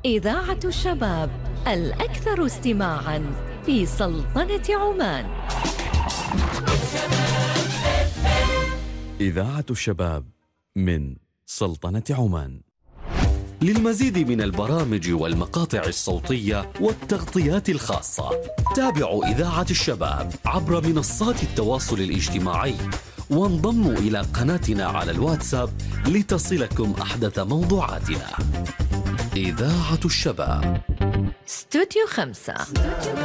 إذاعة الشباب الأكثر استماعاً في سلطنة عمان. إذاعة الشباب من سلطنة عمان. للمزيد من البرامج والمقاطع الصوتية والتغطيات الخاصة تابعوا إذاعة الشباب عبر منصات التواصل الاجتماعي وانضموا إلى قناتنا على الواتساب لتصلكم أحدث موضوعاتنا. إذاعة الشباب، استوديو 5.